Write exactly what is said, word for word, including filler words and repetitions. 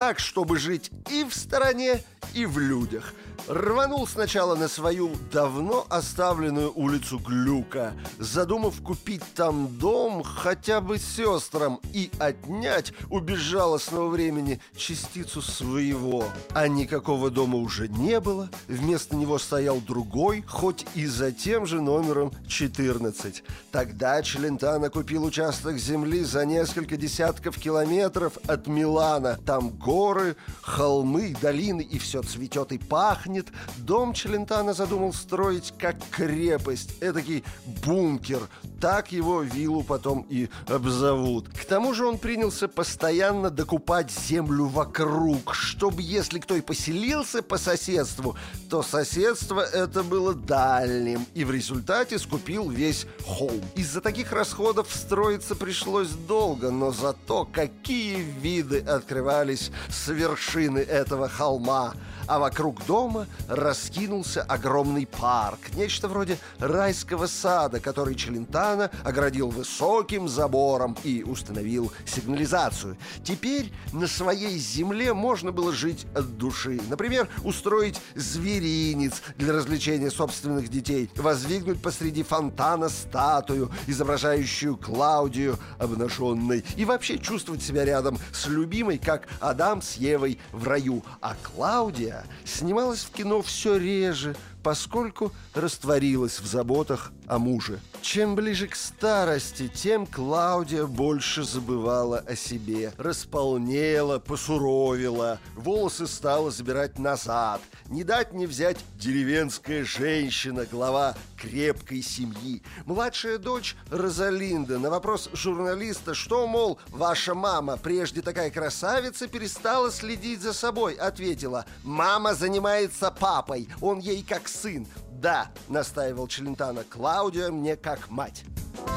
так, чтобы жить и в стороне, и в людях. Рванул сначала на свою давно оставленную улицу Глюка, задумав купить там дом хотя бы сестрам и отнять у безжалостного времени частицу своего. А никакого дома уже не было, вместо него стоял другой, хоть и за тем же номером четырнадцать. Тогда Челентано купил участок земли за несколько десятков километров от Милана. Там горы, холмы, долины, и все цветет и пахнет. Дом Челентано задумал строить как крепость, эдакий бункер. Так его виллу потом и обзовут. К тому же он принялся постоянно докупать землю вокруг, чтобы если кто и поселился по соседству, то соседство это было дальним, и в результате скупил весь холм. Из-за таких расходов строиться пришлось долго, но зато какие виды открывались с вершины этого холма. А вокруг дома раскинулся огромный парк, нечто вроде райского сада, который Челентано оградил высоким забором и установил сигнализацию. Теперь на своей земле можно было жить от души. Например, устроить зверинец для развлечения собственных детей, воздвигнуть посреди фонтана статую, изображающую Клаудию обнаженной, и вообще чувствовать себя рядом с любимой, как Адам с Евой в раю. А Клаудия снималась в кино все реже, поскольку растворилась в заботах о муже. Чем ближе к старости, тем Клаудия больше забывала о себе. Располнела, посуровила, волосы стала забирать назад. Не дать не взять деревенская женщина, глава крепкой семьи. Младшая дочь Розалинда на вопрос журналиста, что, мол, ваша мама, прежде такая красавица, перестала следить за собой, ответила: «Мама занимается папой, он ей как сын». «Да», — настаивал Челентано, — «Клаудия мне как мать».